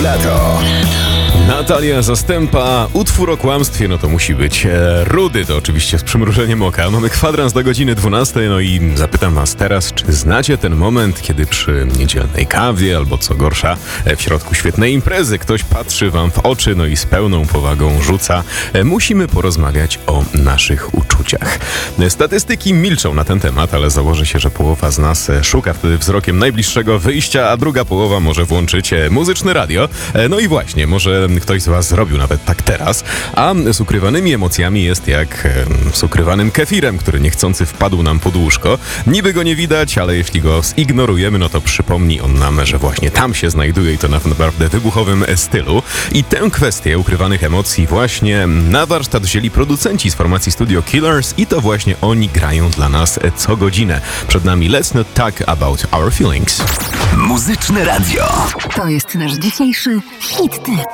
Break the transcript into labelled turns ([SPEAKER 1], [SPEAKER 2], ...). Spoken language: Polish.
[SPEAKER 1] Lato.
[SPEAKER 2] Natalia Zastępa, utwór o kłamstwie, no to musi być Rudy, to oczywiście z przymrużeniem oka. Mamy kwadrans do godziny 12, no i zapytam was teraz, czy znacie ten moment, kiedy przy niedzielnej kawie, albo co gorsza, w środku świetnej imprezy ktoś patrzy wam w oczy, no i z pełną powagą rzuca: musimy porozmawiać o naszych uczuciach. Statystyki milczą na ten temat, ale założę się, że połowa z nas szuka wtedy wzrokiem najbliższego wyjścia, a druga połowa może włączyć muzyczne radio. No i właśnie, może ktoś z was zrobił nawet tak teraz, a z ukrywanymi emocjami jest jak z ukrywanym kefirem, który niechcący wpadł nam pod łóżko. Niby go nie widać, ale jeśli go zignorujemy, no to przypomni on nam, że właśnie tam się znajduje i to na naprawdę wybuchowym stylu. I tę kwestię ukrywanych emocji właśnie na warsztat wzięli producenci z formacji Studio Killers i to właśnie oni grają dla nas co godzinę. Przed nami Let's Not Talk About Our Feelings.
[SPEAKER 1] Muzyczne radio.
[SPEAKER 3] To jest nasz dzisiejszy hit tip.